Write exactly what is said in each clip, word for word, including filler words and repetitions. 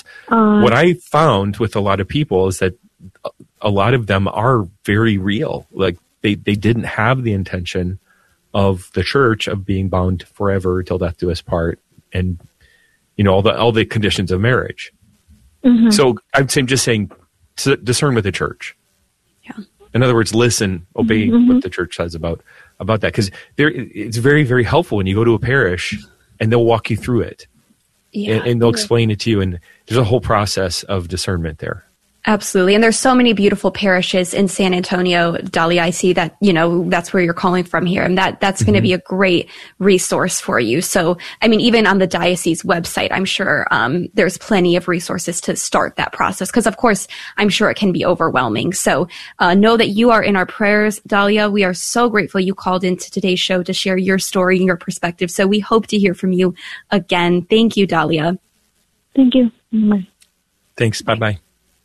that's Uh, what I found with a lot of people is that a lot of them are very real. Like they, they didn't have the intention of the church of being bound forever till death do us part, and you know all the all the conditions of marriage. mhm. So I'm saying, just saying, to discern with the church. Yeah. In other words, listen, obey Mhm. what the church says about about that, because there it's very very helpful when you go to a parish and they'll walk you through it, Yeah. and, and they'll explain it to you, and there's a whole process of discernment there. Absolutely. And there's so many beautiful parishes in San Antonio, Dahlia. I see that, you know, that's where you're calling from here. And that, that's going to be a great resource for you. So, I mean, even on the diocese website, I'm sure, um, there's plenty of resources to start that process. Cause of course, I'm sure it can be overwhelming. So, uh, know that you are in our prayers, Dahlia. We are so grateful you called into today's show to share your story and your perspective. So we hope to hear from you again. Thank you, Dahlia. Thank you. Bye. Thanks. Bye bye.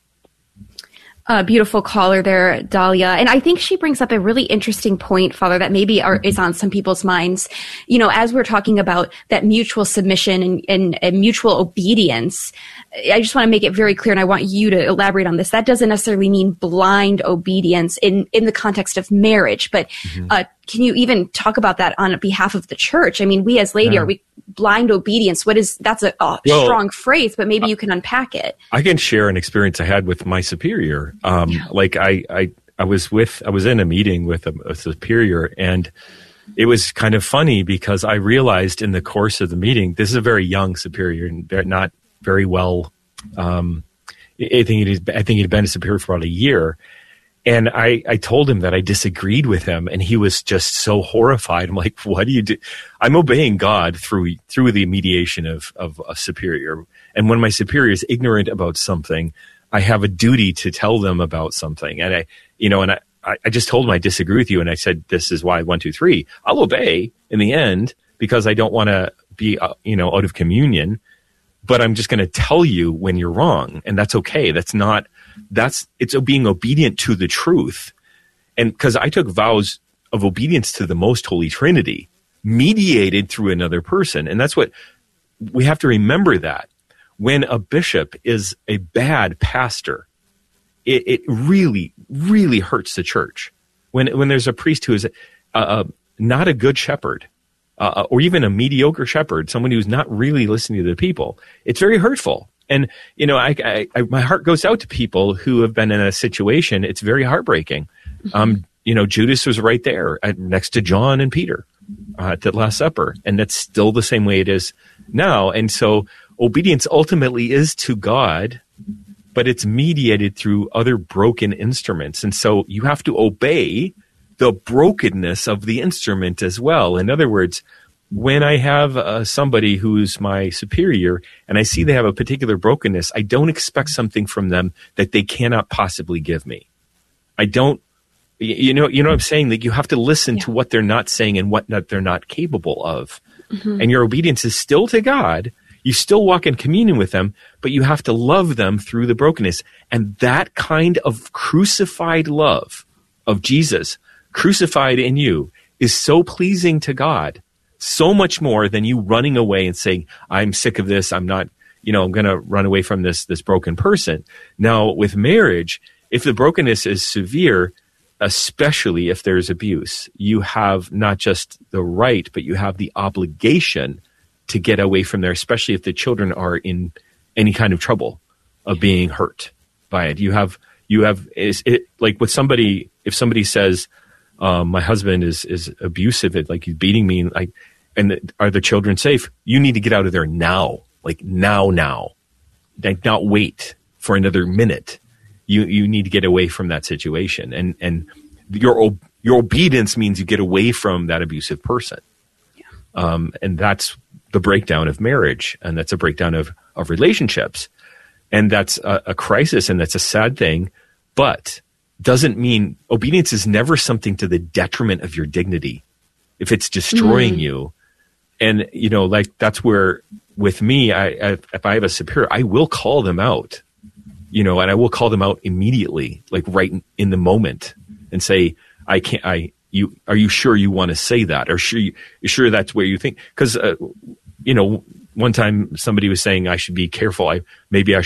A beautiful caller there, Dahlia. And I think she brings up a really interesting point, Father, that maybe are, is on some people's minds. You know, as we're talking about that mutual submission and, and, and mutual obedience, I just want to make it very clear, and I want you to elaborate on this. That doesn't necessarily mean blind obedience in, in the context of marriage, but Mm-hmm. uh, can you even talk about that on behalf of the church? I mean, we as laity, Yeah. are we blind obedience? What is, that's a, a Well, strong phrase, but maybe you can unpack it. I can share an experience I had with my superior. Um, Yeah. Like I, I, I was with, I was in a meeting with a, a superior, and it was kind of funny because I realized in the course of the meeting, this is a very young superior and they're not very well. Um, I think he'd, I think he'd been a superior for about a year. And I, I told him that I disagreed with him, and he was just so horrified. I'm like, what do you do? I'm obeying God through, through the mediation of, of a superior. And when my superior is ignorant about something, I have a duty to tell them about something. And I, you know, and I, I just told him I disagree with you. And I said, this is why one, two, three, I'll obey in the end because I don't want to be, uh, you know, out of communion, but I'm just going to tell you when you're wrong. And that's okay. That's not, that's, it's being obedient to the truth. And because I took vows of obedience to the most holy Trinity, mediated through another person. And that's what we have to remember, that when a bishop is a bad pastor, it, it really, really hurts the church. When, when there's a priest who is a, a, not a good shepherd, uh, or even a mediocre shepherd, someone who's not really listening to the people, it's very hurtful. And, you know, I, I, I, my heart goes out to people who have been in a situation. It's very heartbreaking. Mm-hmm. Um, you know, Judas was right there at, next to John and Peter uh, at the Last Supper. And that's still the same way it is now. And so obedience ultimately is to God, but it's mediated through other broken instruments. And so you have to obey the brokenness of the instrument as well. In other words, when I have uh, somebody who's my superior and I see they have a particular brokenness, I don't expect something from them that they cannot possibly give me. I don't, you know, you know what I'm saying? That you have to listen Yeah. to what they're not saying and what not, they're not capable of. Mm-hmm. And your obedience is still to God. You still walk in communion with them, but you have to love them through the brokenness. And that kind of crucified love of Jesus, crucified in you, is so pleasing to God. So much more than you running away and saying, I'm sick of this. I'm not, you know, I'm going to run away from this, this broken person. Now with marriage, if the brokenness is severe, especially if there's abuse, you have not just the right, but you have the obligation to get away from there, especially if the children are in any kind of trouble of being hurt by it. You have, you have, is it like with somebody, if somebody says, Um, my husband is, is abusive, it like he's beating me, and like, and the, are the children safe? You need to get out of there now, like now, now, like not wait for another minute. You, you need to get away from that situation. And, and your, your obedience means you get away from that abusive person. Yeah. Um, and that's the breakdown of marriage. And that's a breakdown of, of relationships. And that's a, a crisis, and that's a sad thing, but doesn't mean obedience is never something to the detriment of your dignity. If it's destroying mm. you, and you know, like that's where with me, I, I if I have a superior, I will call them out, you know, and I will call them out immediately, like right in, in the moment, and say, I can't, I, you, are you sure you want to say that? Or sure, you, you sure that's where you think? Because, uh, you know, one time somebody was saying I should be careful. I, maybe I